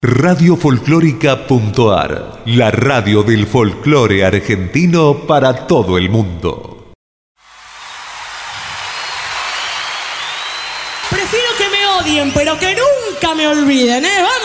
Radiofolclórica.ar, la radio del folclore argentino para todo el mundo. Prefiero que me odien, pero que nunca me olviden, ¿eh? ¡Vamos!